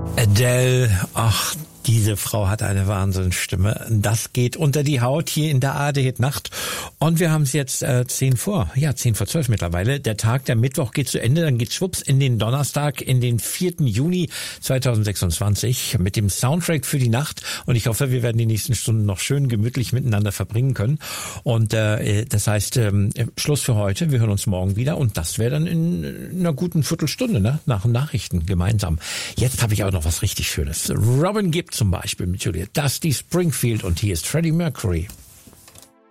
Adele, ach, diese Frau hat eine Wahnsinnsstimme. Das geht unter die Haut hier in der ARD Nacht. Und wir haben es jetzt 10 vor 12 mittlerweile. Der Tag, der Mittwoch geht zu Ende, dann geht's schwupps in den Donnerstag, in den 4. Juni 2026 mit dem Soundtrack für die Nacht. Und ich hoffe, wir werden die nächsten Stunden noch schön gemütlich miteinander verbringen können. Und das heißt, Schluss für heute. Wir hören uns morgen wieder. Und das wäre dann in einer guten Viertelstunde, ne? Nach den Nachrichten gemeinsam. Jetzt habe ich auch noch was richtig Schönes. Robin Gibb zum Beispiel mit Juliet, Dusty Springfield und hier ist Freddie Mercury.